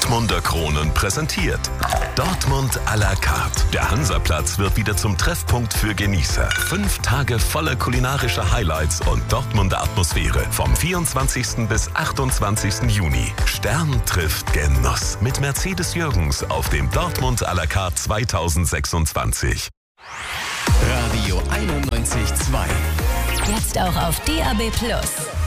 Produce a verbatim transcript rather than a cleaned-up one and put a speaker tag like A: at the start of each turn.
A: Dortmunder Kronen präsentiert. Dortmund à la carte. Der Hansaplatz wird wieder zum Treffpunkt für Genießer. Fünf Tage voller kulinarischer Highlights und Dortmunder Atmosphäre. Vom vierundzwanzigsten bis achtundzwanzigsten Juni. Stern trifft Genuss mit Mercedes Jürgens auf dem Dortmund à la carte zweitausendsechsundzwanzig.
B: Radio einundneunzig Komma zwei.
C: Jetzt auch auf D A B Plus.